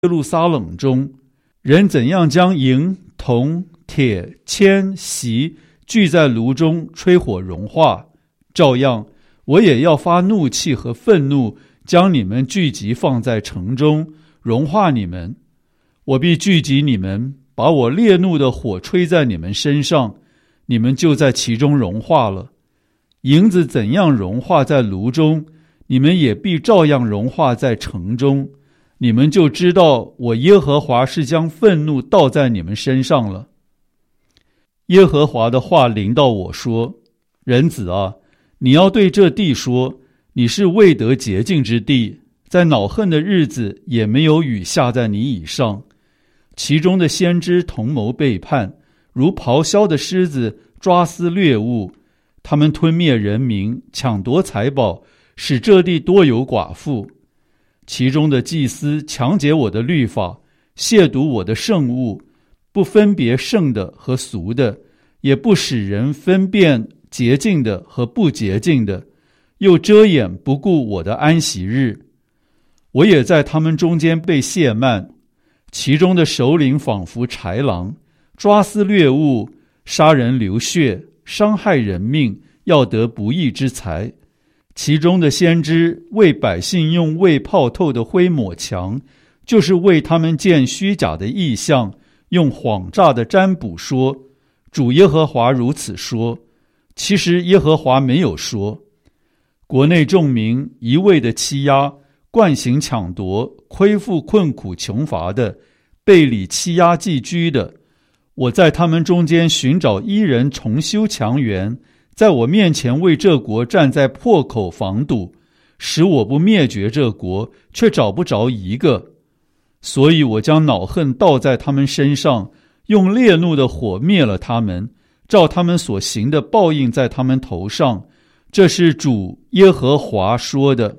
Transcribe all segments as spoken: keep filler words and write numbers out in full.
耶路撒冷中，人怎样将银、铜、铁、铅、锡聚在炉中吹火融化，照样我也要发怒气和愤怒，将你们聚集放在城中，融化你们。我必聚集你们，把我烈怒的火吹在你们身上，你们就在其中融化了。银子怎样融化在炉中，你们也必照样融化在城中。你们就知道我耶和华是将愤怒倒在你们身上了。耶和华的话临到我说：人子啊，你要对这地说，你是未得洁净之地，在恼恨的日子也没有雨下在你以上。其中的先知同谋背叛，如咆哮的狮子抓撕掠物，他们吞灭人民，抢夺财宝，使这地多有寡妇。其中的祭司强解我的律法，亵渎我的圣物，不分别圣的和俗的，也不使人分辨洁净的和不洁净的，又遮掩不顾我的安息日。我也在他们中间被亵慢，其中的首领仿佛豺狼，抓撕掠物，杀人流血，伤害人命，要得不义之财。其中的先知为百姓用未泡透的灰抹墙，就是为他们见虚假的异象，用谎诈的占卜说，主耶和华如此说。其实耶和华没有说。国内众民一味的欺压，惯行抢夺，亏负困苦穷乏的，背里欺压寄居的，我在他们中间寻找一人重修墙垣，在我面前为这国站在破口防堵，使我不灭绝这国，却找不着一个。所以我将恼恨倒在他们身上，用烈怒的火灭了他们，照他们所行的报应在他们头上。这是主耶和华说的。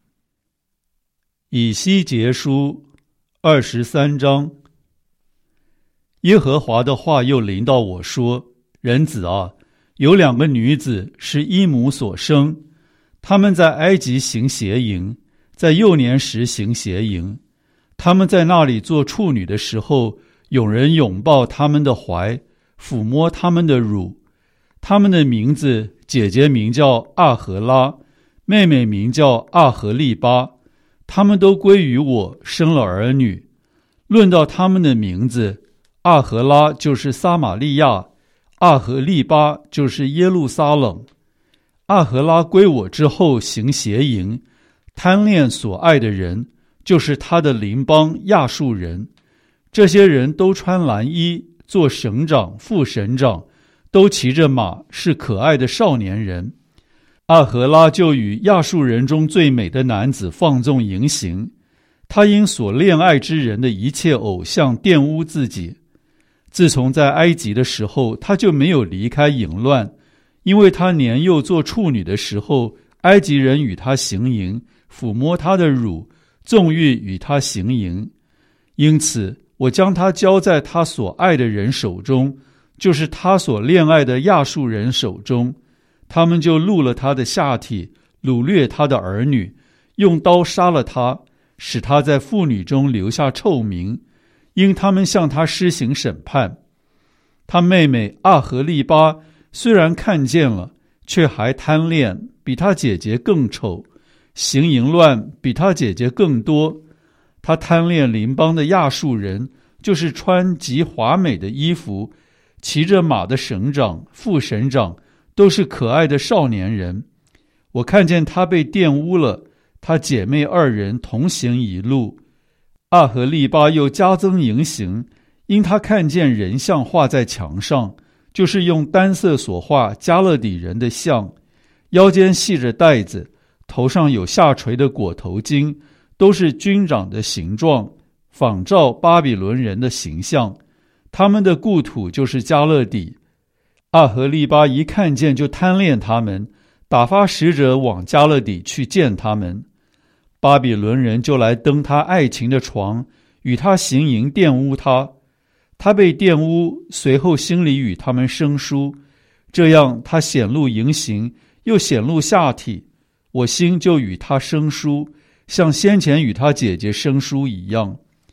以西结书二十三章。耶和华的话又临到我说：人子啊，有两个女子是一母所生，她们在埃及行邪淫，在幼年时行邪淫。她们在那里做处女的时候，有人拥抱她们的怀，抚摸她们的乳。她们的名字，姐姐名叫阿荷拉，妹妹名叫阿荷利巴。她们都归于我，生了儿女。论到她们的名字，阿荷拉就是撒玛利亚，阿荷利巴就是耶路撒冷。阿荷拉归我之后行邪淫，贪恋所爱的人，就是他的邻邦亚述人。这些人都穿蓝衣，做省长、副省长，都骑着马，是可爱的少年人。阿荷拉就与亚述人中最美的男子放纵淫行，他因所恋爱之人的一切偶像玷污自己。自从在埃及的时候，他就没有离开淫乱，因为他年幼做处女的时候，埃及人与他行淫，抚摸他的乳，纵欲与他行淫。因此我将他交在他所爱的人手中，就是他所恋爱的亚述人手中。他们就戮了他的下体，掳掠他的儿女，用刀杀了他，使他在妇女中留下臭名，因他们向他施行审判。他妹妹阿荷利巴虽然看见了，却还贪恋，比他姐姐更丑，行淫乱比他姐姐更多。他贪恋邻邦的亚述人，就是穿极华美的衣服，骑着马的省长、副省长，都是可爱的少年人。我看见他被玷污了，他姐妹二人同行一路。阿荷利巴又加增淫行，因他看见人像画在墙上，就是用单色所画加勒底人的像，腰间系着带子，头上有下垂的裹头巾，都是军长的形状，仿照巴比伦人的形象。他们的故土就是加勒底。阿荷利巴一看见就贪恋他们，打发使者往加勒底去见他们。巴比伦人就来登他爱情的床，与他行淫，玷污他。他被玷污，随后心里与他们生疏，这样他显露淫行，又显露下体，我心就与他生疏，像先前与他姐姐生疏一样。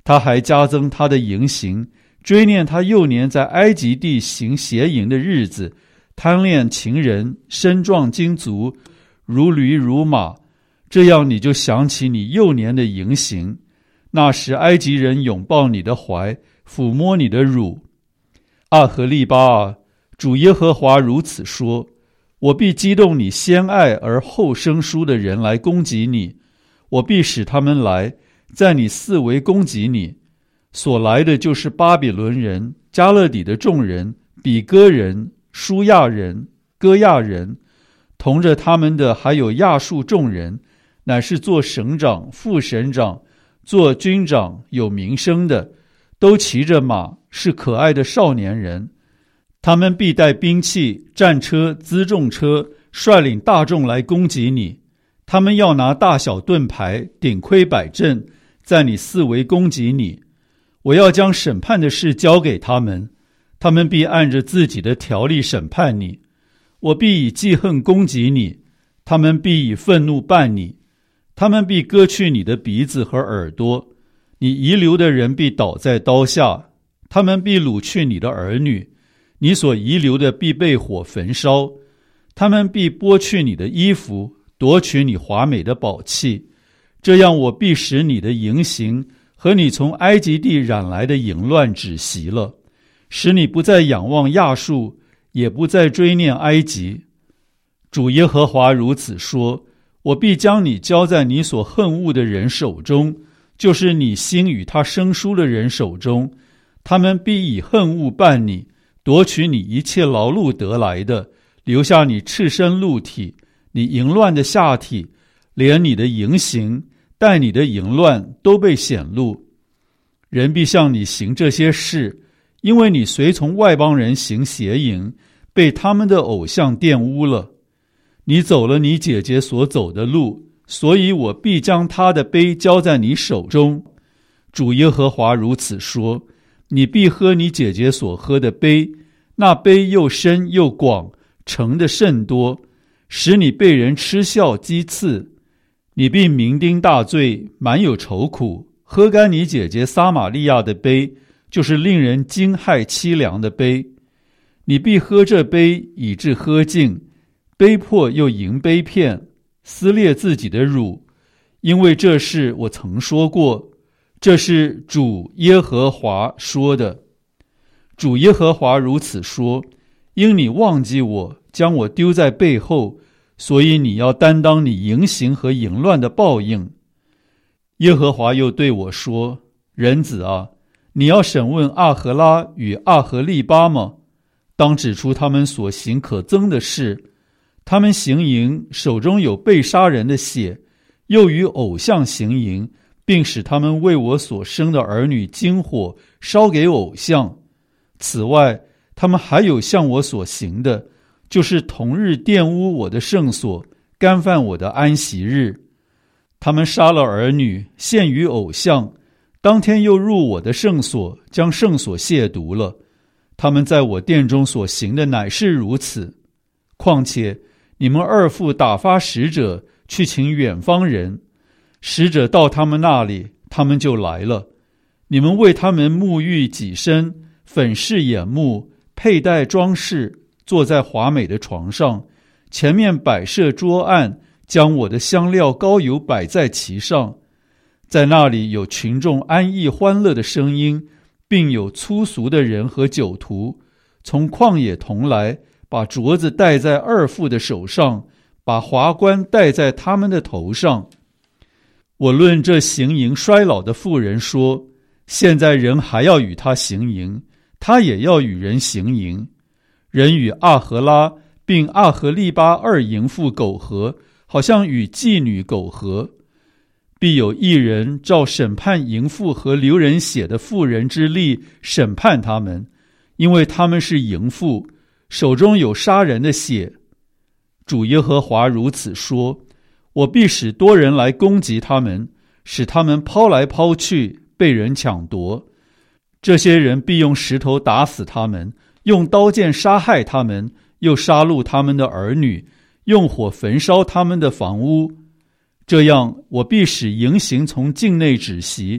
他还加增他的淫行，追念他幼年在埃及地行邪淫的日子，贪恋情人，身壮精足，如驴如马。这样你就想起你幼年的淫行。那时埃及人拥抱你的怀，抚摸你的乳。阿何利巴啊，主耶和华如此说：我必激动你先爱而后生疏的人来攻击你，我必使他们来，在你四围攻击你。所来的就是巴比伦人、加勒底的众人、比哥人、舒亚人、歌亚人，同着他们的还有亚述众人，乃是做省长、副省长、做军长有名声的，都骑着马，是可爱的少年人。他们必带兵器、战车、辎重车，率领大众来攻击你。他们要拿大小盾牌、顶盔摆阵，在你四围攻击你。我要将审判的事交给他们，他们必按着自己的条例审判你。我必以记恨攻击你，他们必以愤怒办你。他们必割去你的鼻子和耳朵，你遗留的人必倒在刀下。他们必掳去你的儿女，你所遗留的必被火焚烧。他们必剥去你的衣服，夺取你华美的宝器。这样我必使你的淫行和你从埃及地染来的淫乱止息了，使你不再仰望亚述，也不再追念埃及。主耶和华如此说：我必将你交在你所恨恶的人手中，就是你心与他生疏的人手中。他们必以恨恶办你，夺取你一切劳碌得来的，留下你赤身露体，你淫乱的下体，连你的淫行带你的淫乱都被显露。人必向你行这些事，因为你随从外邦人行邪淫，被他们的偶像玷污了。你走了你姐姐所走的路，所以我必将她的杯交在你手中。主耶和华如此说：你必喝你姐姐所喝的杯，那杯又深又广，盛的甚多，使你被人嗤笑讥刺。你必酩酊大醉，满有愁苦，喝干你姐姐撒玛利亚的杯，就是令人惊骇凄凉的杯。你必喝这杯，以致喝尽，杯破又盈杯片，撕裂自己的乳，因为这事我曾说过。这是主耶和华说的。主耶和华如此说：因你忘记我，将我丢在背后，所以你要担当你淫行和淫乱的报应。耶和华又对我说：人子啊，你要审问阿荷拉与阿荷利巴吗？当指出他们所行可憎的事。他们行淫，手中有被杀人的血，又与偶像行淫，并使他们为我所生的儿女经火烧给偶像。此外，他们还有向我所行的，就是同日玷污我的圣所，干犯我的安息日。他们杀了儿女，献于偶像，当天又入我的圣所，将圣所亵渎了。他们在我殿中所行的乃是如此。况且你们二父打发使者去请远方人，使者到他们那里，他们就来了。你们为他们沐浴己身，粉饰眼目，佩戴装饰，坐在华美的床上，前面摆设桌案，将我的香料膏油摆在其上。在那里有群众安逸欢乐的声音，并有粗俗的人和酒徒，从旷野同来，把镯子戴在二父的手上，把华冠戴在他们的头上。我论这行淫衰老的妇人说，现在人还要与他行淫，他也要与人行淫。人与阿荷拉并阿荷利巴二淫妇苟合，好像与妓女苟合。必有一人照审判淫妇和流人血的妇人之例审判他们，因为他们是淫妇，手中有杀人的血。主耶和华如此说：我必使多人来攻击他们，使他们抛来抛去，被人抢夺。这些人必用石头打死他们，用刀剑杀害他们，又杀戮他们的儿女，用火焚烧他们的房屋。这样，我必使淫行从境内止息，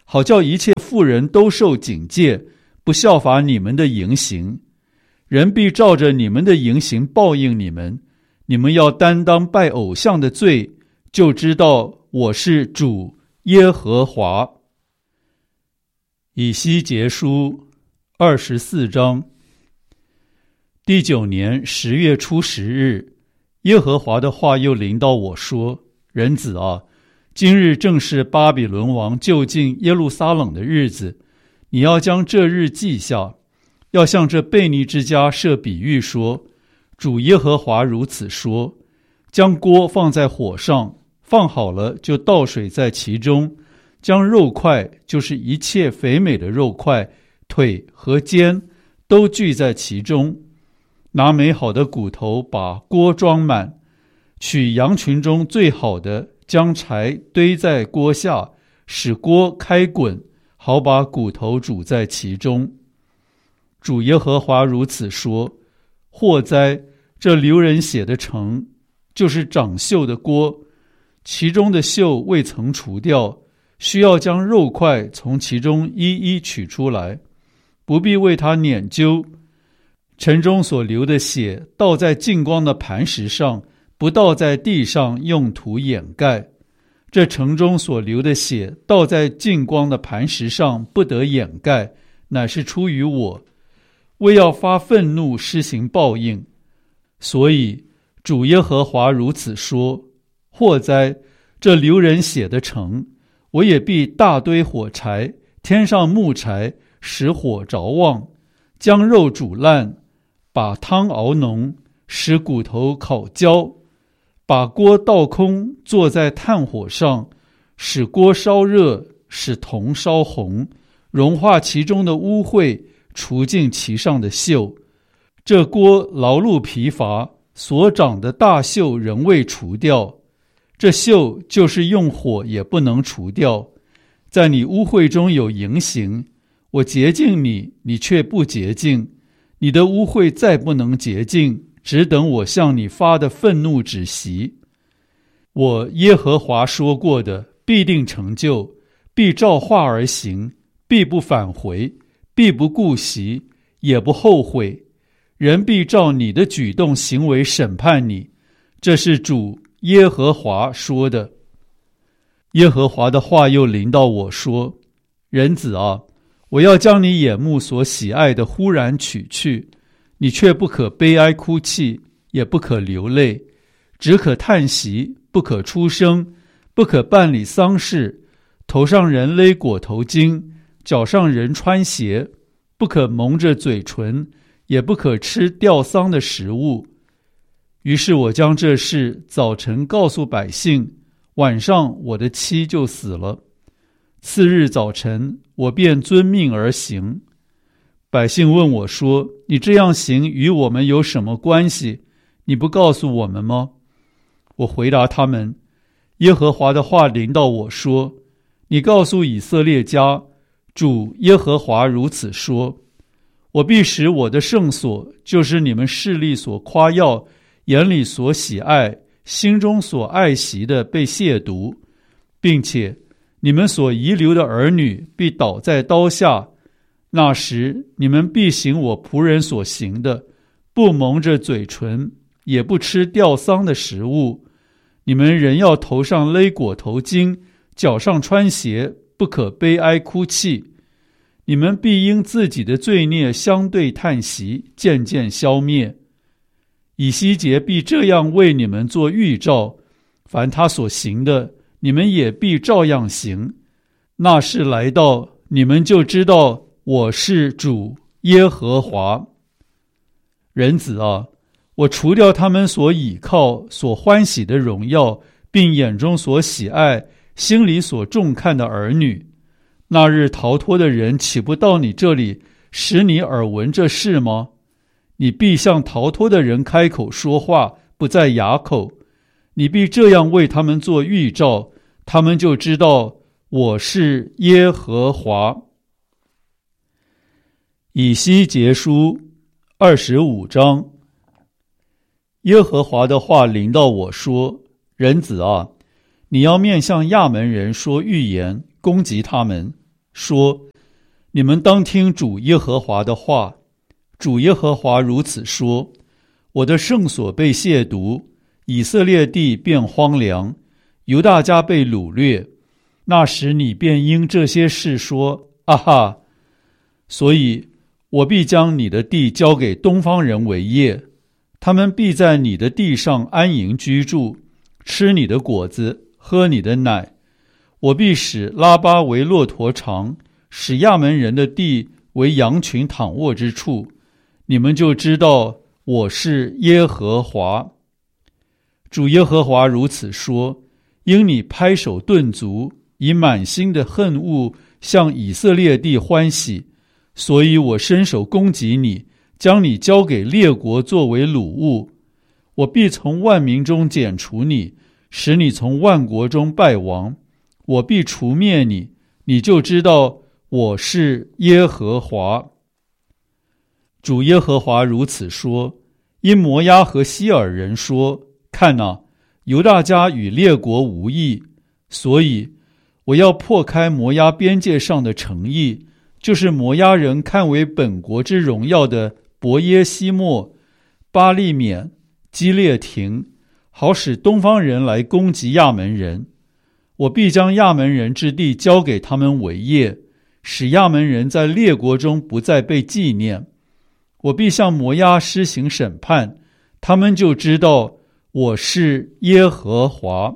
好叫一切妇人都受警戒，不效法你们的淫行。人必照着你们的淫行报应你们。你们要担当拜偶像的罪，就知道我是主耶和华。以西结书二十四章。第九年十月初十日，耶和华的话又临到我说：人子啊，今日正是巴比伦王就近耶路撒冷的日子，你要将这日记下，要向这悖逆之家设比喻说：主耶和华如此说，将锅放在火上，放好了就倒水在其中，将肉块，就是一切肥美的肉块，腿和肩都聚在其中，拿美好的骨头把锅装满，取羊群中最好的，将柴堆在锅下，使锅开滚，好把骨头煮在其中。主耶和华如此说：祸哉，这流人血的城，就是长锈的锅，其中的锈未曾除掉，需要将肉块从其中一一取出来，不必为它捻揪。城中所流的血倒在净光的磐石上，不倒在地上用土掩盖。这城中所流的血倒在净光的磐石上，不得掩盖，乃是出于我，为要发愤怒施行报应。所以主耶和华如此说：祸哉，这流人血的城，我也必大堆火柴，添上木柴，使火着旺，将肉煮烂，把汤熬浓，使骨头烤焦，把锅倒空，坐在炭火上，使锅烧热，使铜烧红，融化其中的污秽，除尽其上的锈。这锅劳碌疲乏，所长的大锈仍未除掉，这锈就是用火也不能除掉。在你污秽中有淫行，我洁净你，你却不洁净。你的污秽再不能洁净，只等我向你发的愤怒止息。我耶和华说过的必定成就，必照话而行，必不返回，必不顾惜，也不后悔。人必照你的举动行为审判你，这是主耶和华说的。耶和华的话又临到我说：人子啊，我要将你眼目所喜爱的忽然取去，你却不可悲哀哭泣，也不可流泪，只可叹息，不可出声，不可办理丧事，头上人勒裹头巾，脚上人穿鞋，不可蒙着嘴唇，也不可吃吊丧的食物。于是我将这事早晨告诉百姓，晚上我的妻就死了。次日早晨，我便遵命而行。百姓问我说：你这样行与我们有什么关系？你不告诉我们吗？我回答他们：耶和华的话临到我说：你告诉以色列家，主耶和华如此说：我必使我的圣所，就是你们势力所夸耀，眼里所喜爱，心中所爱惜的，被亵渎，并且你们所遗留的儿女必倒在刀下。那时你们必行我仆人所行的，不蒙着嘴唇，也不吃吊丧的食物。你们人要头上勒裹头巾，脚上穿鞋，不可悲哀哭泣。你们必因自己的罪孽相对叹息，渐渐消灭。以西结必这样为你们做预兆，凡他所行的，你们也必照样行。那事来到，你们就知道我是主耶和华。人子啊，我除掉他们所倚靠、所欢喜的荣耀，并眼中所喜爱、心里所重看的儿女。那日逃脱的人岂不到你这里，使你耳闻这事吗？你必向逃脱的人开口说话，不在哑口。你必这样为他们做预兆，他们就知道我是耶和华。以西结书二十五章。耶和华的话临到我说：人子啊，你要面向亚门人说预言，攻击他们， 说：你们当听主耶和华的话。主耶和华如此说：我的圣所被亵渎，以色列地变荒凉，犹大家被掳掠。那时你便因这些事说：啊哈！所以我必将你的地交给东方人为业，他们必在你的地上安营居住，吃你的果子，喝你的奶。我必使拉巴为骆驼场，使亚门人的地为羊群躺卧之处。你们就知道我是耶和华。主耶和华如此说：因你拍手顿足，以满心的恨恶向以色列地欢喜，所以我伸手攻击你，将你交给列国作为掳物。我必从万民中剪除你，使你从万国中败亡。我必除灭你，你就知道我是耶和华。主耶和华如此说：因摩押和西尔人说：看哪，犹大家与列国无异，所以我要破开摩押边界上的城邑，就是摩押人看为本国之荣耀的伯耶西莫、巴利缅、基列亭，好使东方人来攻击亚门人。我必将亚门人之地交给他们为业，使亚门人在列国中不再被纪念。我必向摩押施行审判，他们就知道我是耶和华。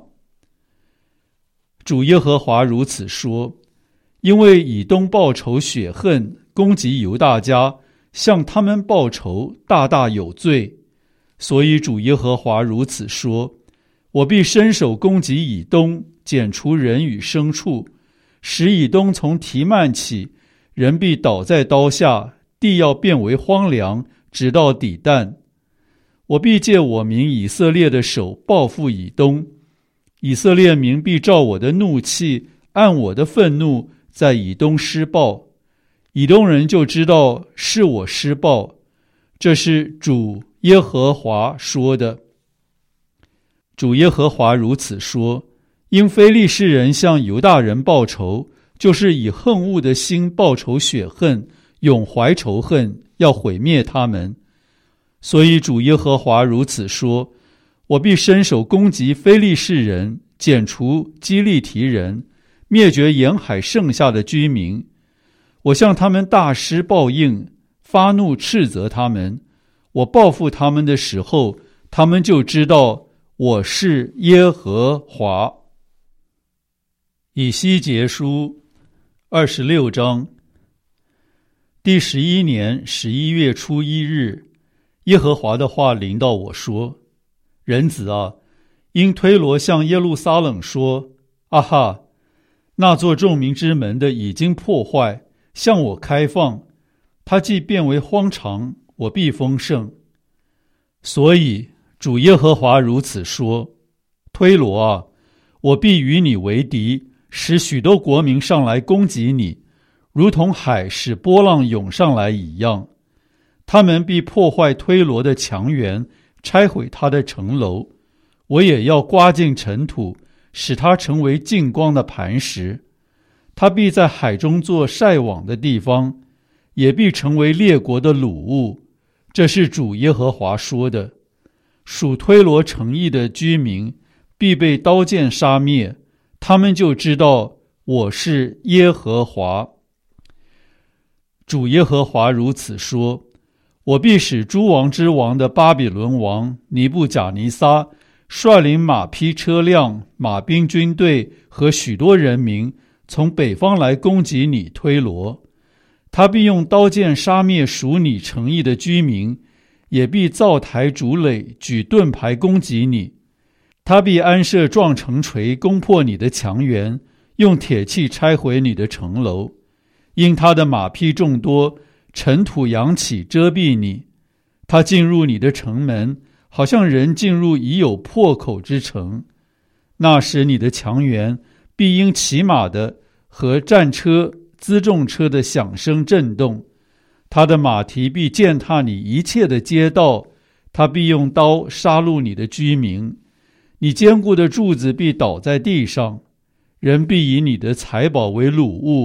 主耶和华如此说：因为以东报仇雪恨，攻击犹大家，向他们报仇，大大有罪。所以主耶和华如此说：我必伸手攻击以东，剪除人与牲畜，使以东从提曼起，人必倒在刀下，地要变为荒凉，直到底旦。我必借我民以色列的手报复以东，以色列民必照我的怒气，按我的愤怒，在以东施报。以东人就知道是我施报，这是主耶和华说的。主耶和华如此说：因非利士人向犹大人报仇，就是以恨恶的心报仇雪恨，永怀仇恨，要毁灭他们。所以主耶和华如此说：我必伸手攻击非利士人，剪除基利提人，灭绝沿海剩下的居民。我向他们大施报应，发怒斥责他们。我报复他们的时候，他们就知道我是耶和华。以西结书二十六章。第十一年十一月初一日，耶和华的话临到我说：人子啊，因推罗向耶路撒冷说：啊哈，那座众民之门的已经破坏，向我开放，它既变为荒场，我必丰盛。所以主耶和华如此说：推罗啊，我必与你为敌，使许多国民上来攻击你，如同海使波浪涌上来一样。他们必破坏推罗的墙垣，拆毁他的城楼。我也要刮尽尘土，使它成为净光的磐石。他必在海中做晒网的地方，也必成为列国的掳物。这是主耶和华说的。属推罗城邑的居民必被刀剑杀灭，他们就知道我是耶和华。主耶和华如此说：我必使诸王之王的巴比伦王尼布甲尼撒率领马匹车辆、马兵军队和许多人民从北方来攻击你推罗。他必用刀剑杀灭属你城邑的居民，也必造台筑垒，举盾牌攻击你。他必安设撞城锤，攻破你的墙垣，用铁器拆毁你的城楼。因他的马匹众多，尘土扬起遮蔽你。他进入你的城门，好像人进入已有破口之城。那时你的墙垣必因骑马的和战车、辎重车的响声震动。他的马蹄必践踏你一切的街道，他必用刀杀戮你的居民。你坚固的柱子必倒在地上，人必以你的财宝为掳物，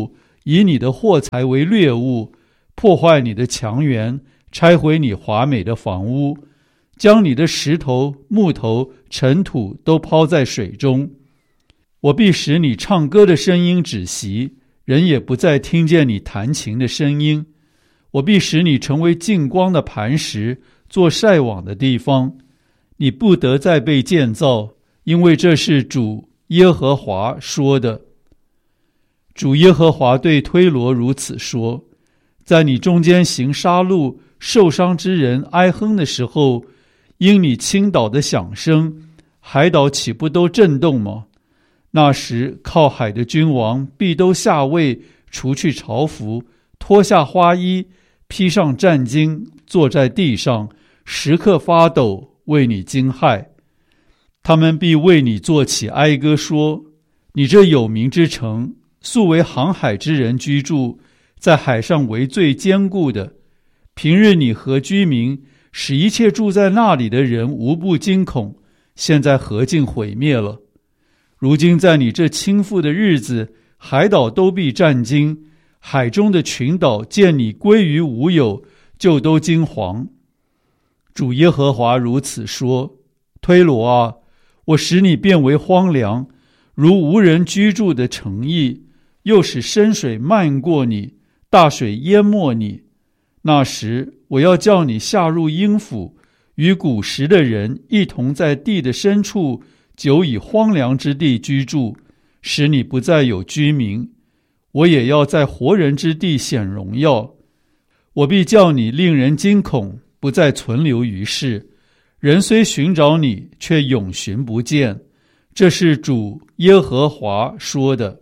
以你的货财为掠物，破坏你的墙垣，拆毁你华美的房屋，将你的石头、木头、尘土都抛在水中。我必使你唱歌的声音止息，人也不再听见你弹琴的声音。我必使你成为净光的磐石，做晒网的地方。你不得再被建造，因为这是主耶和华说的。主耶和华对推罗如此说：在你中间行杀戮、受伤之人哀哼的时候，因你倾倒的响声，海岛岂不都震动吗？那时靠海的君王必都下位，除去朝服，脱下花衣，披上战巾，坐在地上，时刻发抖，为你惊骇。他们必为你作起哀歌，说：你这有名之城，素为航海之人居住，在海上为最坚固的。平日你和居民，使一切住在那里的人无不惊恐，现在何竟毁灭了？如今在你这倾覆的日子，海岛都必战惊，海中的群岛见你归于无有，就都惊惶。主耶和华如此说：推罗啊，我使你变为荒凉，如无人居住的城邑，又使深水漫过你，大水淹没你。那时我要叫你下入阴府，与古时的人一同在地的深处，久以荒凉之地居住，使你不再有居民。我也要在活人之地显荣耀。我必叫你令人惊恐，不再存留于世。人虽寻找你，却永寻不见。这是主耶和华说的。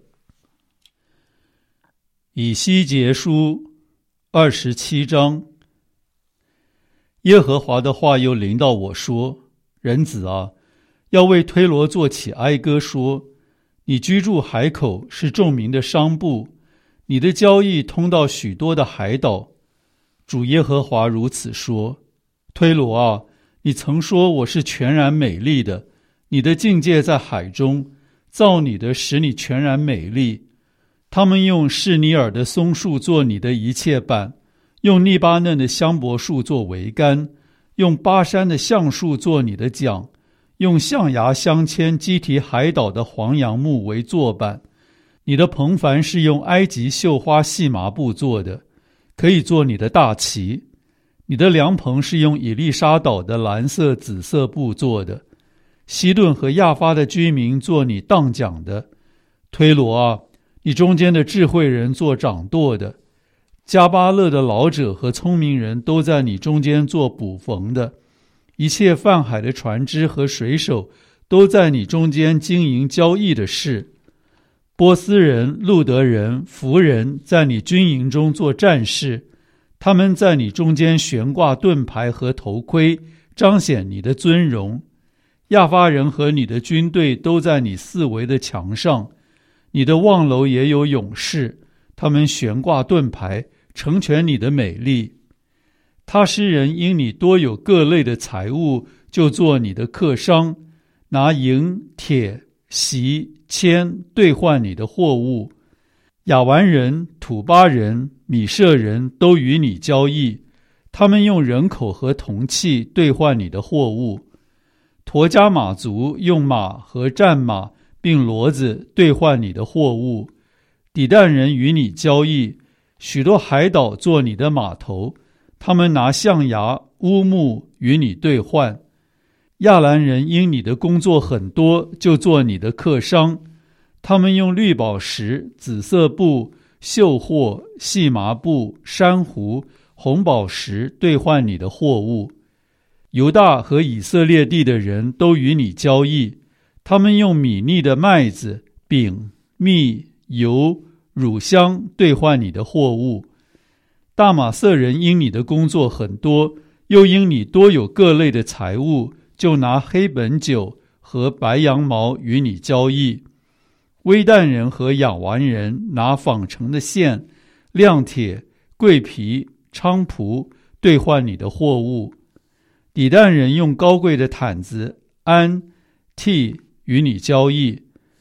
以西结书二十七章。耶和华的话又临到我说：人子啊，要为推罗作起哀歌，说：你居住海口，是众民的商埠，你的交易通到许多的海岛。主耶和华如此说：推罗啊，你曾说我是全然美丽的，你的境界在海中，造你的使你全然美丽。他们用士尼尔的松树做你的一切板，用利巴嫩的香柏树做桅杆，用巴山的橡树做你的桨，用象牙镶嵌基提海岛的黄杨木为座板。你的篷帆是用埃及绣花细麻布做的，可以做你的大旗。你的凉棚是用以利沙岛的蓝色紫色布做的。西顿和亚发的居民做你当讲的。推罗啊，你中间的智慧人做掌舵的。加巴勒的老者和聪明人都在你中间做捕缝的。一切泛海的船只和水手都在你中间经营交易的事。波斯人、路德人、弗人在你军营中做战士，他们在你中间悬挂盾牌和头盔，彰显你的尊荣。亚发人和你的军队都在你四围的墙上，你的望楼也有勇士，他们悬挂盾牌，成全你的美丽。他施人因你多有各类的财物，就做你的客商，拿银、铁、锡、铅兑换你的货物。亚完人、土巴人、米舍人都与你交易，他们用人口和铜器兑换你的货物。陀加马族用马和战马并骡子兑换你的货物。底但人与你交易，许多海岛做你的码头，他们拿象牙、乌木与你兑换。亚兰人因你的工作很多，就做你的客商，他们用绿宝石、紫色布、绣货、细麻布、珊瑚、红宝石兑换你的货物。犹大和以色列地的人都与你交易，他们用米粒的麦子、饼、蜜、油、乳香兑换你的货物。大马色人因你的工作很多，又因你多有各类的财物，就拿黑本酒和白羊毛与你交易。微旦人和亚完人拿纺成的线、亮铁、桂皮、菖蒲兑换你的货物。底但人用高贵的毯子、鞍、替与你交易。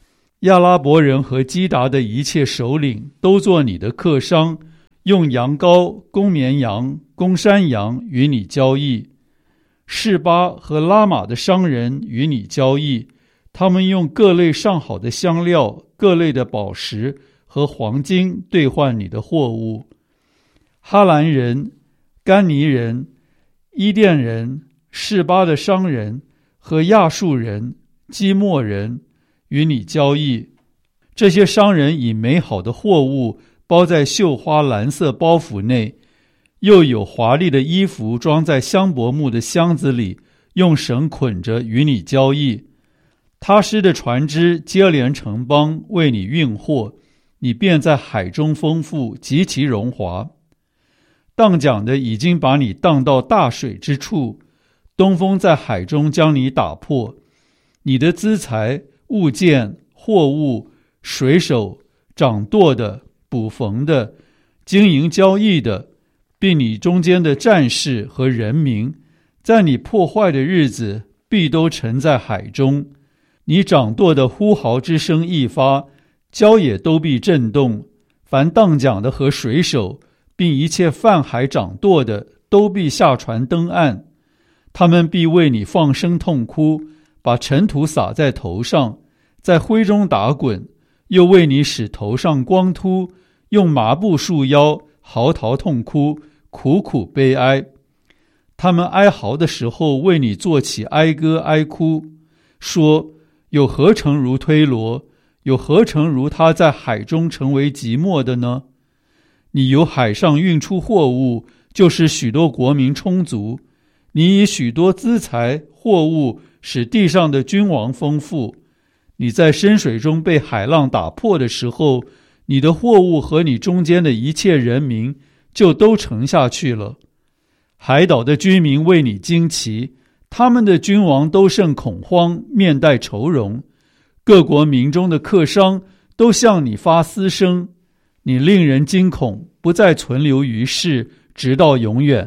亚拉伯人和基达的一切首领都做你的客商，用羊羔、公绵羊、公山羊与你交易。示巴和拉玛的商人与你交易，他们用各类上好的香料、各类的宝石和黄金兑换你的货物。哈兰人、甘尼人、伊甸人、示巴的商人和亚述人、基莫人与你交易。这些商人以美好的货物包在绣花蓝色包袱内，又有华丽的衣服装在香柏木的箱子里，用绳捆着与你交易。他施的船只接连城邦为你运货，你便在海中丰富，极其荣华。荡桨的已经把你荡到大水之处，东风在海中将你打破。你的资财、物件、货物、水手、掌舵的、捕缝的、经营交易的，并你中间的战士和人民，在你破坏的日子必都沉在海中。你掌舵的呼号之声一发，礁也都必震动。凡荡桨的和水手，并一切泛海掌舵的，都必下船登岸。他们必为你放声痛哭，把尘土撒在头上，在灰中打滚，又为你使头上光秃，用麻布束腰，嚎啕痛哭，苦苦悲哀。他们哀嚎的时候，为你做起哀歌哀哭，说：有何城如推罗？有何城如他在海中成为寂寞的呢？你由海上运出货物，就使许多国民充足。你以许多资财货物，使地上的君王丰富。你在深水中被海浪打破的时候，你的货物和你中间的一切人民就都沉下去了。海岛的居民为你惊奇，他们的君王都甚恐慌，面带愁容。各国民中的客商都向你发嘶声，你令人惊恐，不再存留于世，直到永远。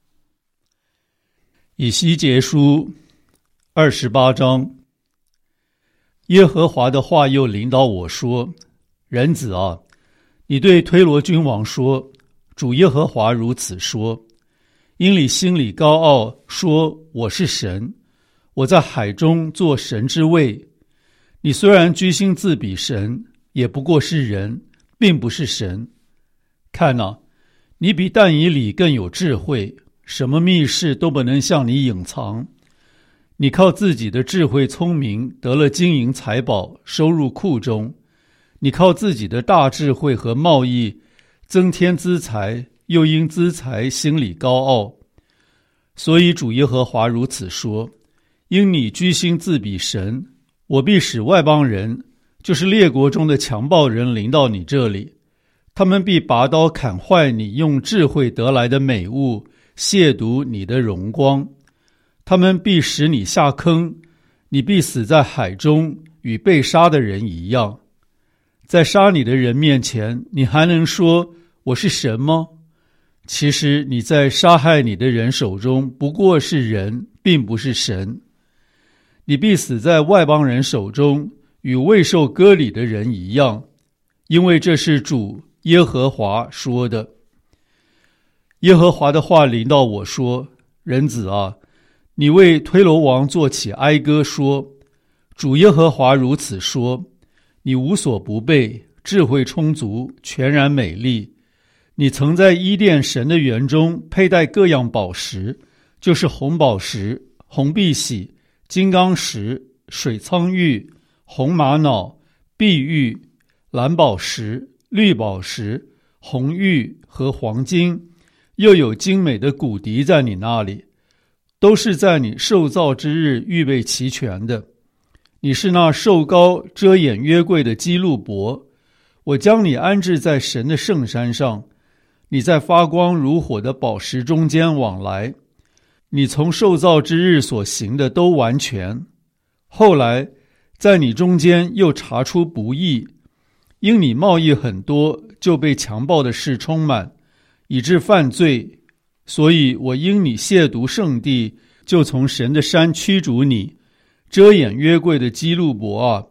以西结书二十八章。耶和华的话又临到我说：人子啊，你对推罗君王说，主耶和华如此说，因你心里高傲，说我是神，我在海中做神之位。你虽然居心自比神，也不过是人，并不是神。看哪，你比但以理更有智慧，什么密事都不能向你隐藏。你靠自己的智慧聪明，得了金银财宝，收入库中。你靠自己的大智慧和贸易，增添资财，又因资财心里高傲。所以主耶和华如此说：因你居心自比神，我必使外邦人，就是列国中的强暴人临到你这里，他们必拔刀砍坏你用智慧得来的美物，亵渎你的荣光。他们必使你下坑，你必死在海中，与被杀的人一样。在杀你的人面前，你还能说我是神吗？其实你在杀害你的人手中不过是人，并不是神。你必死在外邦人手中，与未受割礼的人一样，因为这是主耶和华说的。耶和华的话临到我说：人子啊，你为推罗王作起哀歌说，主耶和华如此说，你无所不备，智慧充足，全然美丽。你曾在伊甸神的园中佩戴各样宝石，就是红宝石、红碧玺、金刚石、水苍玉、红玛瑙、碧玉、蓝宝石、绿宝石、红玉和黄金，又有精美的骨笛在你那里，都是在你受造之日预备齐全的。你是那受膏遮掩约柜的基路伯，我将你安置在神的圣山上。你在发光如火的宝石中间往来，你从受造之日所行的都完全。后来在你中间又查出不义，因你贸易很多，就被强暴的事充满，以致犯罪。所以我因你亵渎圣地，就从神的山驱逐你。遮掩约柜的基路伯啊，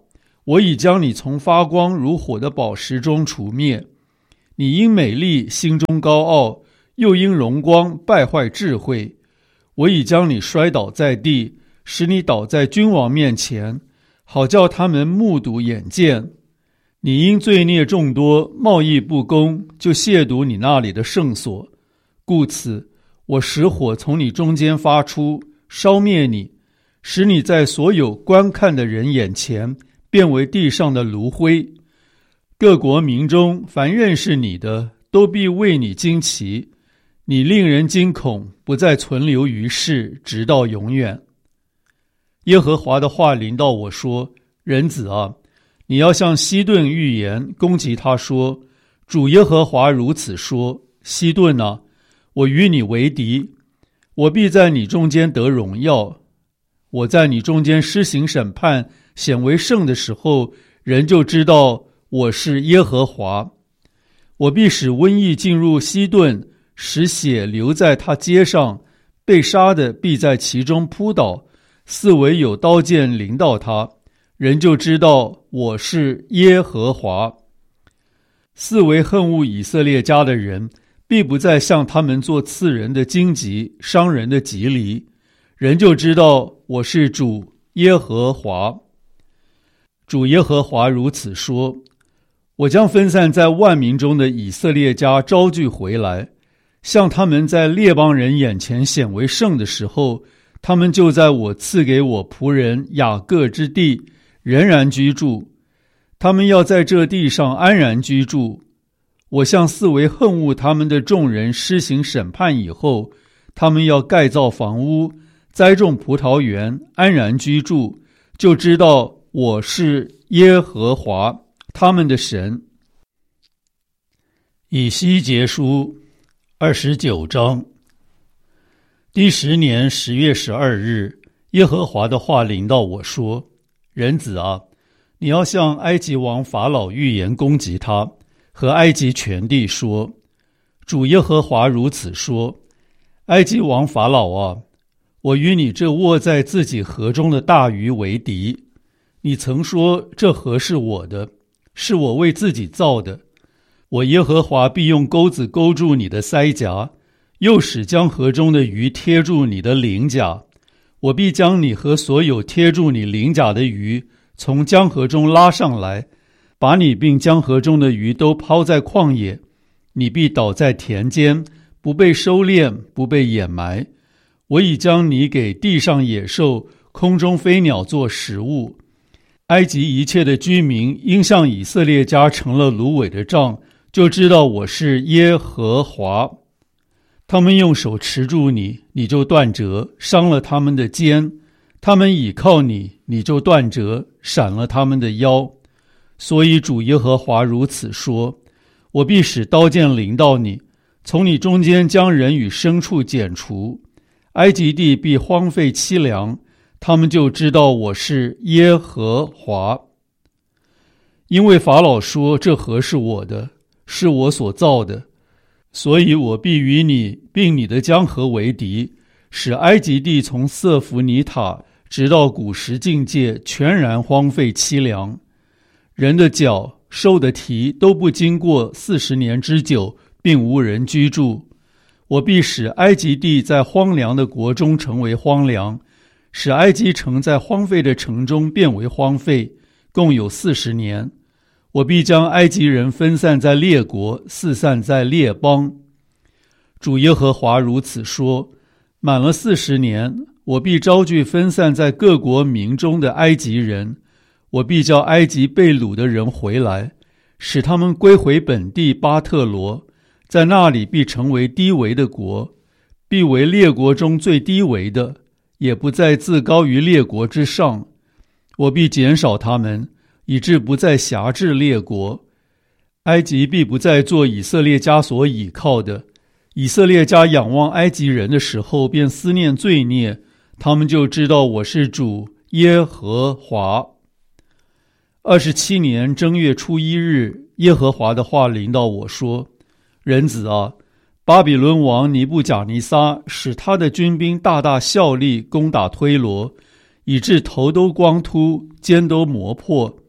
我已将你从发光如火的宝石中除灭。你因美丽心中高傲，又因荣光败坏智慧。我已将你摔倒在地，使你倒在君王面前，好叫他们目睹眼见。你因罪孽众多，贸易不公，就亵渎你那里的圣所。故此，我使火从你中间发出，烧灭你，使你在所有观看的人眼前变为地上的炉灰。各国民中凡认识你的，都必为你惊奇。你令人惊恐，不再存留于世，直到永远。耶和华的话临到我说：人子啊，你要向西顿预言，攻击他说：主耶和华如此说，西顿啊，我与你为敌，我必在你中间得荣耀。我在你中间施行审判，显为圣的时候，人就知道我是耶和华。我必使瘟疫进入西顿，使血流在他街上，被杀的必在其中扑倒，四围有刀剑临到他，人就知道我是耶和华。四围恨恶以色列家的人，必不再向他们做刺人的荆棘，伤人的蒺藜，人就知道我是主耶和华。主耶和华如此说：我将分散在万民中的以色列家招聚回来，像他们在列邦人眼前显为圣的时候，他们就在我赐给我仆人雅各之地仍然居住。他们要在这地上安然居住。我向四围恨恶他们的众人施行审判以后，他们要盖造房屋，栽种葡萄园，安然居住，就知道我是耶和华他们的神。以西结书二十九章。第十年十月十二日，耶和华的话临到我说：人子啊，你要向埃及王法老预言，攻击他和埃及全地说：主耶和华如此说，埃及王法老啊，我与你这卧在自己河中的大鱼为敌。你曾说这河是我的，是我为自己造的。我耶和华必用钩子勾住你的腮颊，又使江河中的鱼贴住你的鳞甲。我必将你和所有贴住你鳞甲的鱼从江河中拉上来，把你并江河中的鱼都抛在旷野。你必倒在田间，不被收敛，不被掩埋。我已将你给地上野兽、空中飞鸟做食物。埃及一切的居民因向以色列家成了芦苇的杖，就知道我是耶和华。他们用手持住你，你就断折，伤了他们的肩；他们倚靠你，你就断折，闪了他们的腰。所以主耶和华如此说：我必使刀剑临到你，从你中间将人与牲畜剪除，埃及地必荒废凄凉，他们就知道我是耶和华。因为法老说这河是我的，是我所造的，所以我必与你并你的江河为敌，使埃及地从瑟弗尼塔直到古时境界全然荒废凄凉。人的脚、兽的蹄都不经过四十年之久，并无人居住。我必使埃及地在荒凉的国中成为荒凉，使埃及城在荒废的城中变为荒废，共有四十年。我必将埃及人分散在列国，四散在列邦。主耶和华如此说：满了四十年，我必招聚分散在各国民中的埃及人，我必叫埃及被掳的人回来，使他们归回本地巴特罗，在那里必成为低微的国，必为列国中最低微的，也不再自高于列国之上。我必减少他们，以致不再辖制列国。埃及必不再做以色列家所倚靠的。以色列家仰望埃及人的时候，便思念罪孽，他们就知道我是主耶和华。二十七年正月初一日，耶和华的话临到我说：人子啊，巴比伦王尼布甲尼撒使他的军兵大大效力，攻打推罗，以致头都光秃，肩都磨破。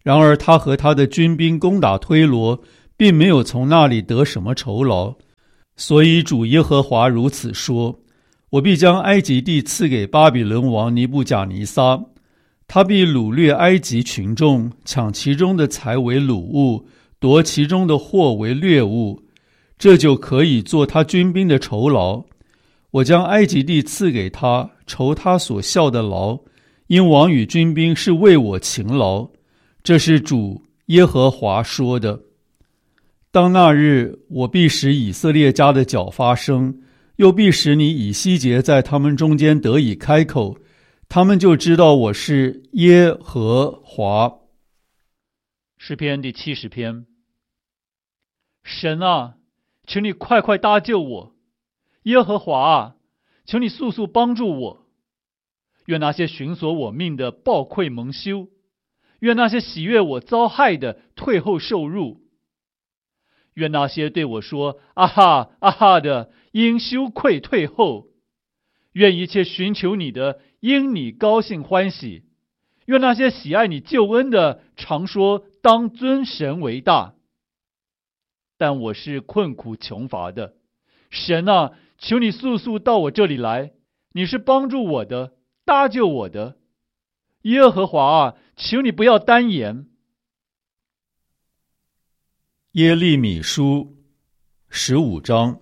然而他和他的军兵攻打推罗，并没有从那里得什么酬劳。所以主耶和华如此说：我必将埃及地赐给巴比伦王尼布甲尼撒，他必掳掠埃及群众，抢其中的财为掳物，夺其中的货为掠物，这就可以做他军兵的酬劳。我将埃及地赐给他，酬他所效的劳，因王与军兵是为我勤劳。这是主耶和华说的。当那日，我必使以色列家的脚发生，又必使你以西结在他们中间得以开口，他们就知道我是耶和华。 诗篇第七十篇。神啊，请你快快搭救我，耶和华啊，请你速速帮助我。愿那些寻索我命的暴愧蒙羞，愿那些喜悦我遭害的退后受辱。愿那些对我说啊哈啊哈的因羞愧退后，愿一切寻求你的因你高兴欢喜。愿那些喜爱你救恩的常说当尊神为大。但我是困苦穷乏的，神啊，求你速速到我这里来，你是帮助我的，搭救我的。耶和华啊，求你不要单言。 耶利米书十五章。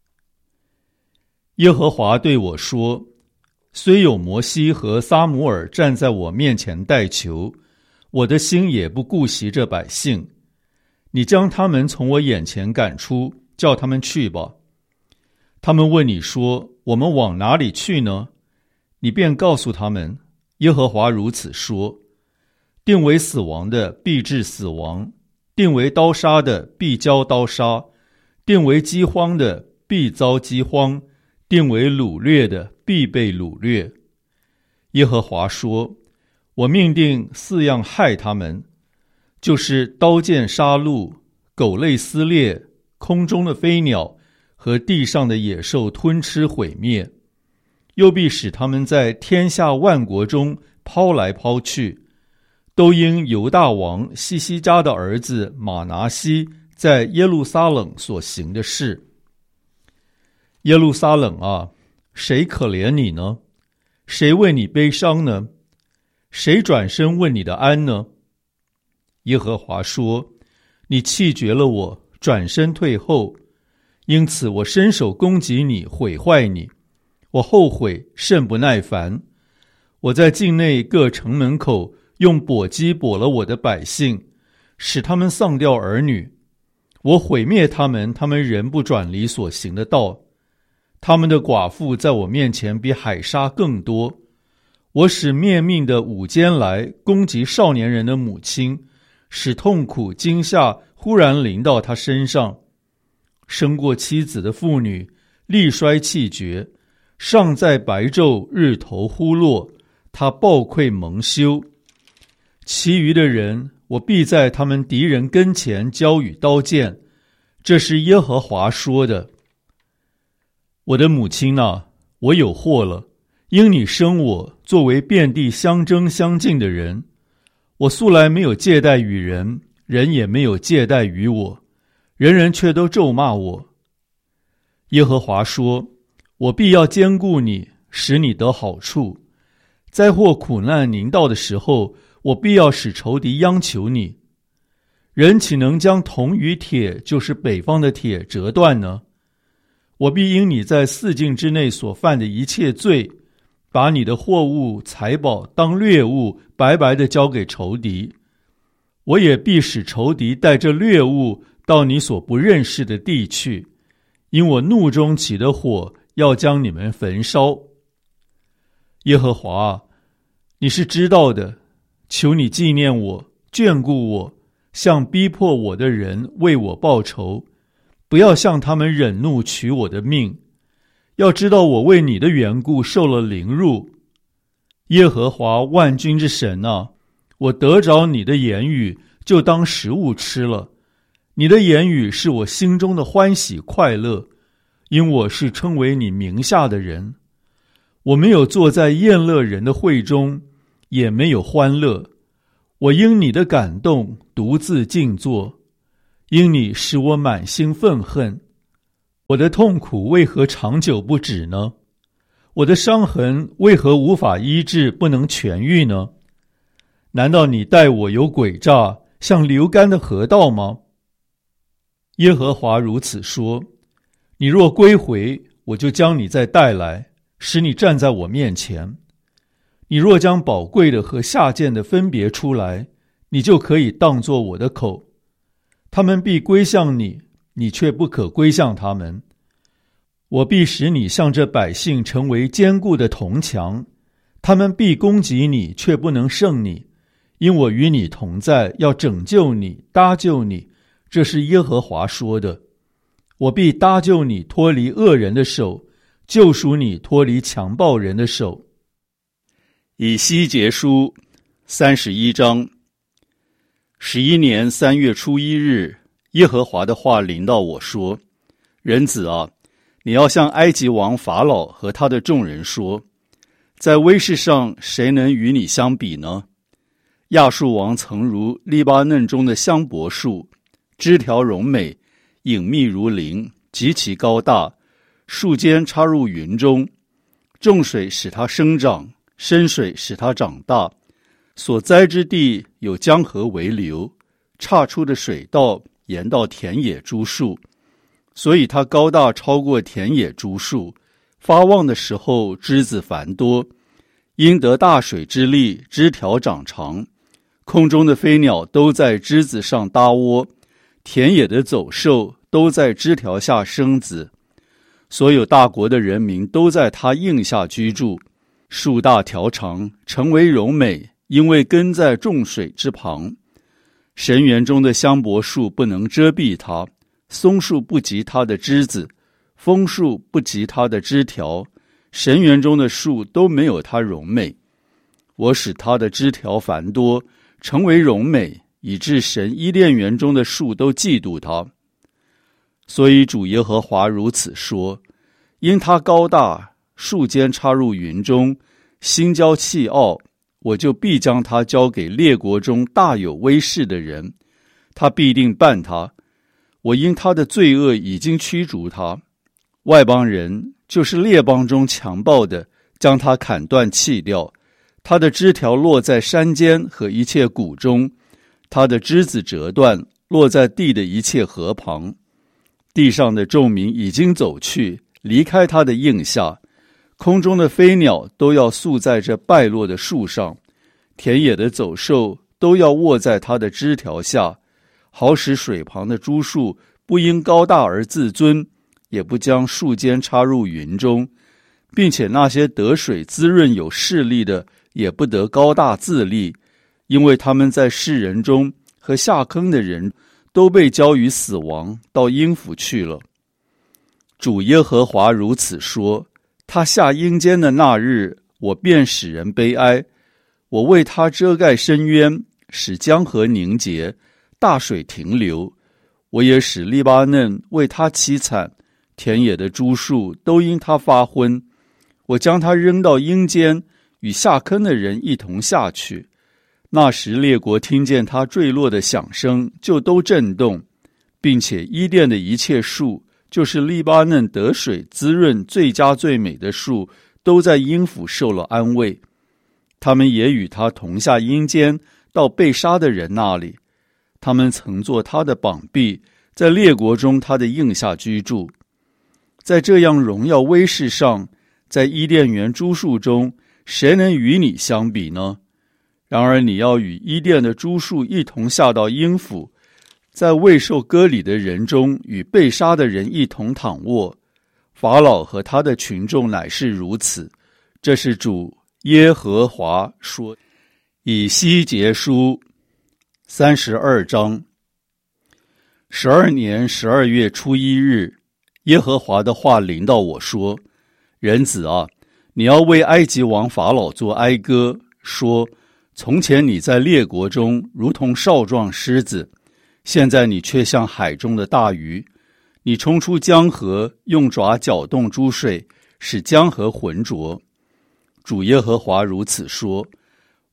耶和华对我说：虽有摩西和撒母耳站在我面前代求，我的心也不顾惜这百姓。你将他们从我眼前赶出，叫他们去吧。他们问你说：我们往哪里去呢？你便告诉他们：耶和华如此说：定为死亡的必致死亡，定为刀杀的必遭刀杀，定为饥荒的必遭饥荒，定为掳掠的必被掳掠。耶和华说：我命定四样害他们，就是刀剑杀戮、狗类撕裂、空中的飞鸟和地上的野兽吞吃毁灭，又必使他们在天下万国中抛来抛去，都因犹大王西西家的儿子马拿西在耶路撒冷所行的事。耶路撒冷啊，谁可怜你呢？谁为你悲伤呢？谁转身问你的安呢？耶和华说：你弃绝了我，转身退后，因此我伸手攻击你，毁坏你。我后悔，甚不耐烦。我在境内各城门口用簸箕簸了我的百姓，使他们丧掉儿女。我毁灭他们，他们仍不转离所行的道。他们的寡妇在我面前比海沙更多。我使灭命的午间来攻击少年人的母亲，使痛苦惊吓忽然临到他身上。生过妻子的妇女力衰气绝，尚在白昼日头忽落，他暴愧蒙羞。其余的人，我必在他们敌人跟前交与刀剑。这是耶和华说的。我的母亲啊，我有祸了，因你生我作为遍地相争相竞的人。我素来没有借贷与人，人也没有借贷于我，人人却都咒骂我。耶和华说：我必要兼顾你，使你得好处。灾祸苦难临到的时候，我必要使仇敌央求你。人岂能将铜与铁，就是北方的铁，折断呢？我必因你在四境之内所犯的一切罪，把你的货物财宝当掠物，白白地交给仇敌。我也必使仇敌带着掠物到你所不认识的地去，因我怒中起的火要将你们焚烧。耶和华，你是知道的，求你纪念我，眷顾我，向逼迫我的人为我报仇，不要向他们忍怒取我的命。要知道我为你的缘故受了凌辱。耶和华万军之神啊，我得着你的言语，就当食物吃了。你的言语是我心中的欢喜快乐，因我是称为你名下的人。我没有坐在宴乐人的会中，也没有欢乐。 我因你的感动独自静坐，因你使我满心愤恨。我的痛苦为何长久不止呢？我的伤痕为何无法医治，不能痊愈呢？难道你待我有诡诈，像流干的河道吗？耶和华如此说：你若归回，我就将你再带来，使你站在我面前。你若将宝贵的和下贱的分别出来，你就可以当作我的口。他们必归向你，你却不可归向他们。我必使你向这百姓成为坚固的铜墙，他们必攻击你，却不能胜你，因我与你同在，要拯救你，搭救你。这是耶和华说的。我必搭救你脱离恶人的手，救赎你脱离强暴人的手。 以西结书三十一章。十一年三月初一日，耶和华的话临到我说：人子啊，你要向埃及王法老和他的众人说，在威势上谁能与你相比呢？亚述王曾如利巴嫩中的香柏树，枝条荣美，隐秘如林，极其高大，树尖插入云中，众水使它生长，深水使它长大，所栽之地有江河为流，岔出的水道沿到田野株树，所以它高大超过田野株树，发旺的时候枝子繁多，因得大水之力，枝条长长，空中的飞鸟都在枝子上搭窝，田野的走兽都在枝条下生子，所有大国的人民都在它荫下居住。树大条长，成为柔美，因为根在众水之旁。神园中的香柏树不能遮蔽它，松树不及它的枝子，枫树不及它的枝条，神园中的树都没有它荣美。我使它的枝条繁多，成为荣美，以致神伊甸园中的树都嫉妒它。所以主耶和华如此说：因它高大，树尖插入云中，心骄气傲，我就必将它交给列国中大有威势的人，他必定办他。我因他的罪恶已经驱逐他。外邦人，就是列邦中强暴的，将他砍断弃掉，他的枝条落在山间和一切谷中，他的枝子折断，落在地的一切河旁。地上的众民已经走去，离开他的荫下，空中的飞鸟都要宿在这败落的树上，田野的走兽都要卧在它的枝条下，好使水旁的株树不因高大而自尊，也不将树尖插入云中，并且那些得水滋润有势力的也不得高大自立，因为他们在世人中和下坑的人都被交于死亡，到阴府去了。主耶和华如此说：他下阴间的那日，我便使人悲哀，我为他遮盖深渊，使江河凝结，大水停留。我也使利巴嫩为他凄惨，田野的株树都因他发昏。我将他扔到阴间，与下坑的人一同下去。那时列国听见他坠落的响声，就都震动，并且伊甸的一切树，就是利巴嫩得水滋润最佳最美的树，都在阴府受了安慰。他们也与他同下阴间，到被杀的人那里。他们曾做他的膀臂，在列国中他的荫下居住。在这样荣耀威势上，在伊甸园株树中，谁能与你相比呢？然而你要与伊甸的株树一同下到阴府，在未受割礼的人中与被杀的人一同躺卧。法老和他的群众乃是如此。这是主耶和华说。以西结书三十二章。十二年十二月初一日，耶和华的话临到我说：人子啊，你要为埃及王法老作哀歌，说：从前你在列国中如同少壮狮子，现在你却像海中的大鱼。你冲出江河，用爪搅动诸水，使江河浑浊。主耶和华如此说：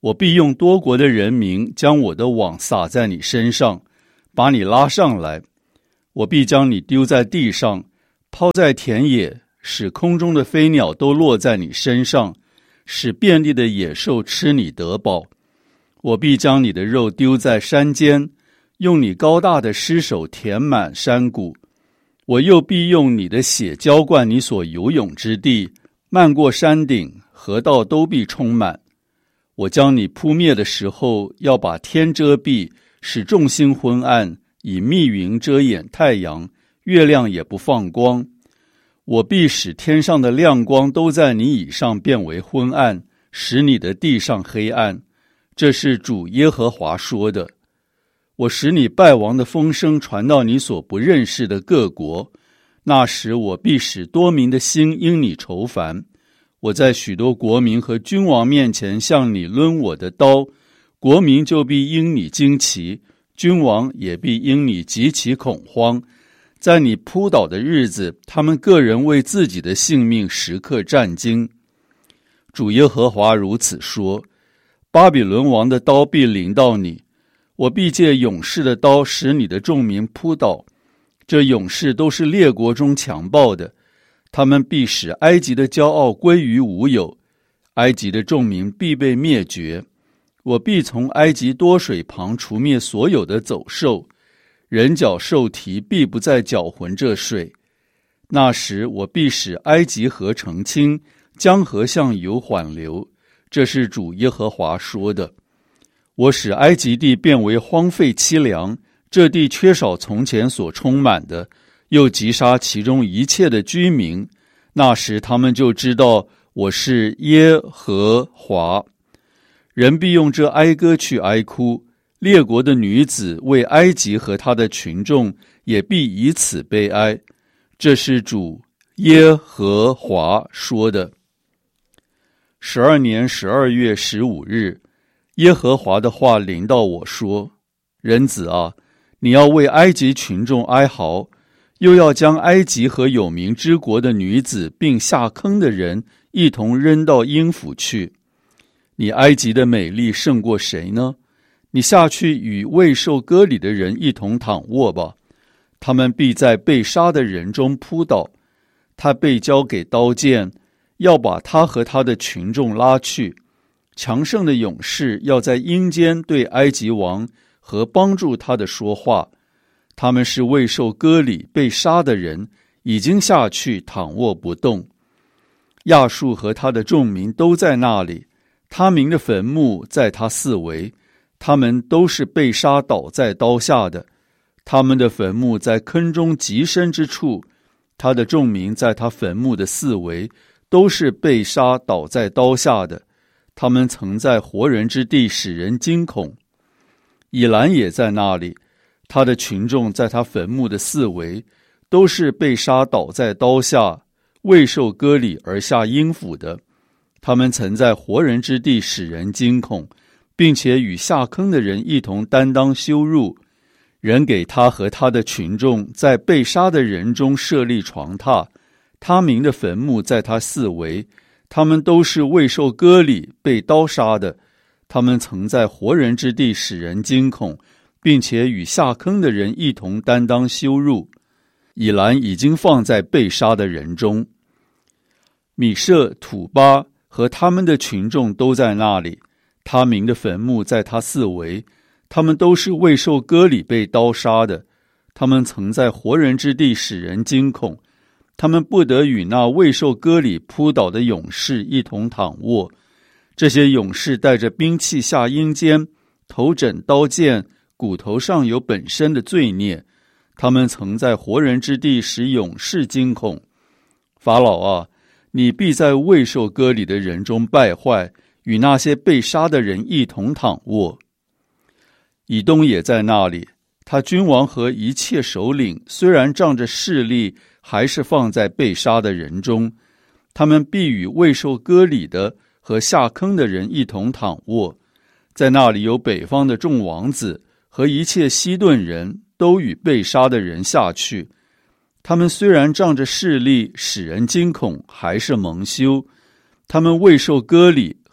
我必用多国的人民将我的网撒在你身上，把你拉上来。我必将你丢在地上，抛在田野，使空中的飞鸟都落在你身上，使遍地的野兽吃你得饱。我必将你的肉丢在山间，用你高大的尸首填满山谷。我又必用你的血浇灌你所游泳之地，漫过山顶，河道都必充满。我将你扑灭的时候，要把天遮蔽，使众星昏暗，以密云遮掩太阳，月亮也不放光。我必使天上的亮光都在你以上变为昏暗，使你的地上黑暗。这是主耶和华说的。我使你败亡的风声传到你所不认识的各国，那时我必使多民的心因你愁烦。我在许多国民和君王面前向你抡我的刀，国民就必因你惊奇，君王也必因你极其恐慌。在你扑倒的日子，他们个人为自己的性命时刻战惊。主耶和华如此说：巴比伦王的刀必临到你，我必借勇士的刀使你的众民扑倒。这勇士都是列国中强暴的，他们必使埃及的骄傲归于无有，埃及的众民必被灭绝。我必从埃及多水旁除灭所有的走兽，人脚兽蹄必不再搅浑这水。那时我必使埃及河澄清，江河向油缓流。这是主耶和华说的。我使埃及地变为荒废凄凉，这地缺少从前所充满的，又击杀其中一切的居民。那时他们就知道我是耶和华。人必用这哀歌去哀哭，列国的女子为埃及和他的群众也必以此悲哀。这是主耶和华说的。十二年十二月十五日，耶和华的话临到我说：人子啊，你要为埃及群众哀嚎，又要将埃及和有名之国的女子并下坑的人一同扔到阴府去。你埃及的美丽胜过谁呢？你下去与未受割礼的人一同躺卧吧，他们必在被杀的人中扑倒。他被交给刀剑，要把他和他的群众拉去。强盛的勇士要在阴间对埃及王和帮助他的说话。他们是未受割礼被杀的人，已经下去躺卧不动。亚述和他的众民都在那里，他民的坟墓在他四围，他们都是被杀倒在刀下的。他们的坟墓在坑中极深之处，他的众民在他坟墓的四围，都是被杀倒在刀下的。他们曾在活人之地使人惊恐。以兰也在那里，他的群众在他坟墓的四围，都是被杀倒在刀下，未受割礼而下阴府的。他们曾在活人之地使人惊恐，并且与下坑的人一同担当羞辱。人给他和他的群众在被杀的人中设立床榻，他民的坟墓在他四围，他们都是未受割礼被刀杀的。他们曾在活人之地使人惊恐，并且与下坑的人一同担当羞辱。以兰已经放在被杀的人中。米舍、土巴和他们的群众都在那里，他民的坟墓在他四围，他们都是未受割礼被刀杀的。他们曾在活人之地使人惊恐，他们不得与那未受割礼扑倒的勇士一同躺卧。这些勇士带着兵器下阴间，头枕刀剑，骨头上有本身的罪孽。他们曾在活人之地使勇士惊恐。法老啊，你必在未受割礼的人中败坏，与那些被杀的人一同躺卧。以东也在那里，他君王和一切首领虽然仗着势力，还是放在被杀的人中。他们必与未受割礼的和下坑的人一同躺卧。在那里有北方的众王子和一切西顿人，都与被杀的人下去。他们虽然仗着势力使人惊恐，还是蒙羞。他们未受割礼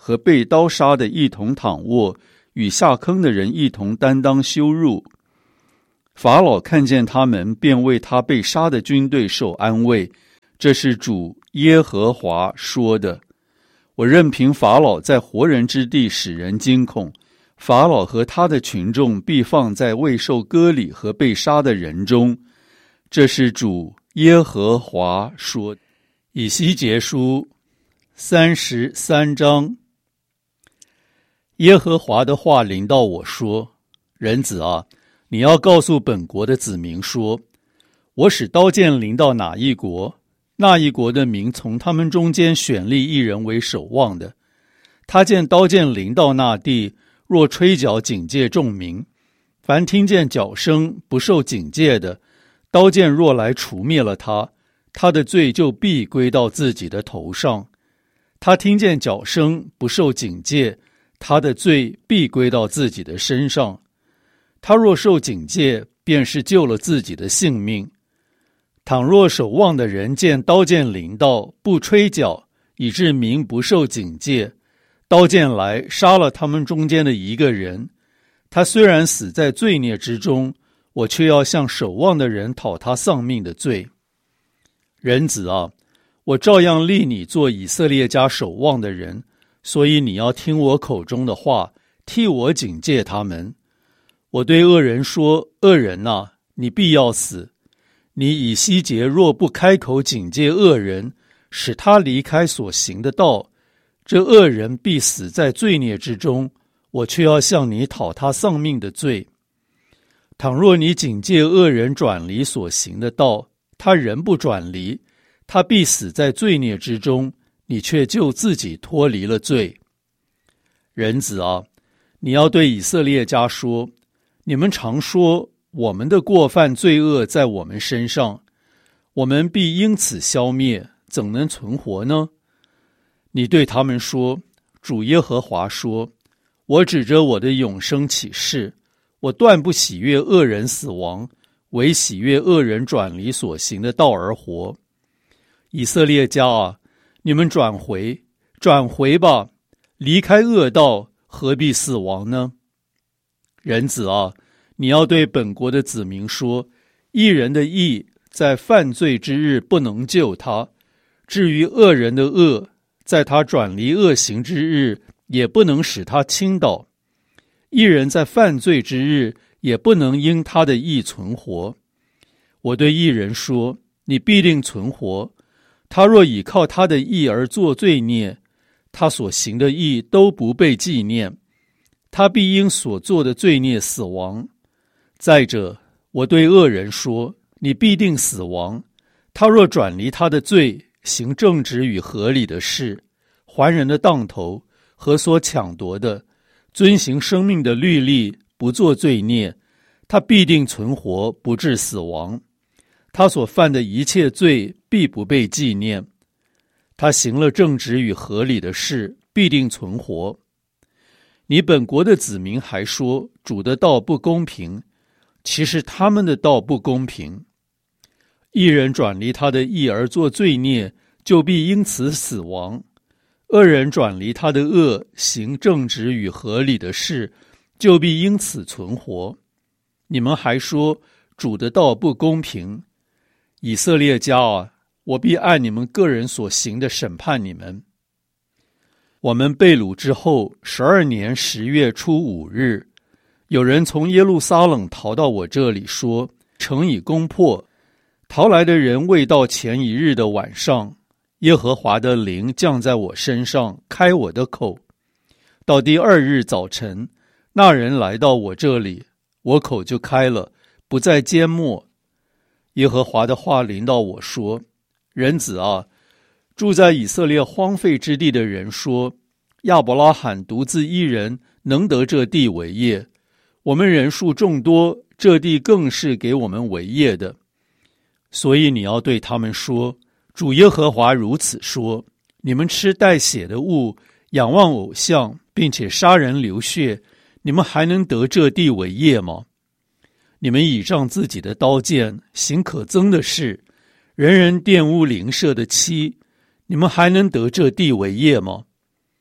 和被刀杀的一同躺卧，与下坑的人一同担当羞辱。法老看见他们，便为他被杀的军队受安慰。这是主耶和华说的。我任凭法老在活人之地使人惊恐，法老和他的群众必放在未受割礼和被杀的人中。这是主耶和华说的。以西结书三十三章。耶和华的话临到我说：人子啊，你要告诉本国的子民说，我使刀剑临到哪一国，那一国的民从他们中间选立一人为守望的。他见刀剑临到那地，若吹角警戒众民，凡听见角声不受警戒的，刀剑若来除灭了他，他的罪就必归到自己的头上。他听见角声不受警戒，他的罪必归到自己的身上。他若受警戒，便是救了自己的性命。倘若守望的人见刀剑临到，不吹角，以致民不受警戒，刀剑来杀了他们中间的一个人，他虽然死在罪孽之中，我却要向守望的人讨他丧命的罪。人子啊，我照样立你做以色列家守望的人，所以你要听我口中的话，替我警戒他们。我对恶人说：恶人啊，你必要死。你以西结若不开口警戒恶人，使他离开所行的道，这恶人必死在罪孽之中，我却要向你讨他丧命的罪。倘若你警戒恶人转离所行的道，他仍不转离，他必死在罪孽之中，你却就自己脱离了罪。人子啊，你要对以色列家说，你们常说我们的过犯罪恶在我们身上，我们必因此消灭，怎能存活呢？你对他们说，主耶和华说，我指着我的永生起誓，我断不喜悦恶人死亡，唯喜悦恶人转离所行的道而活。以色列家啊，你们转回，转回吧，离开恶道，何必死亡呢？人子啊，你要对本国的子民说，义人的义在犯罪之日不能救他，至于恶人的恶，在他转离恶行之日也不能使他倾倒。义人在犯罪之日也不能因他的义存活。我对义人说，你必定存活。他若倚靠他的义而作罪孽，他所行的义都不被纪念，他必因所做的罪孽死亡。再者，我对恶人说，你必定死亡。他若转离他的罪，行正直与合理的事，还人的当头和所抢夺的，遵行生命的律例，不做罪孽，他必定存活，不致死亡。他所犯的一切罪必不被纪念。他行了正直与合理的事，必定存活。你本国的子民还说，主的道不公平，其实他们的道不公平。义人转离他的义而作罪孽，就必因此死亡。恶人转离他的恶，行正直与合理的事，就必因此存活。你们还说，主的道不公平。以色列家啊，我必按你们个人所行的审判你们。我们被掳之后，十二年十月初五日，有人从耶路撒冷逃到我这里，说城已攻破。逃来的人未到前一日的晚上，耶和华的灵降在我身上，开我的口。到第二日早晨，那人来到我这里，我口就开了，不再缄默。耶和华的话临到我说，人子啊，住在以色列荒废之地的人说，亚伯拉罕独自一人能得这地为业，我们人数众多，这地更是给我们为业的。所以你要对他们说，主耶和华如此说，你们吃带血的物，仰望偶像，并且杀人流血，你们还能得这地为业吗？你们倚仗自己的刀剑，行可憎的事，人人玷污邻舍的妻，你们还能得这地为业吗？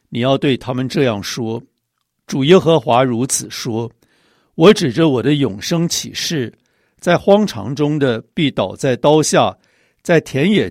你要对他们这样说：主耶和华如此说，我指着我的永生起誓，在荒场中的必倒在刀下，在田野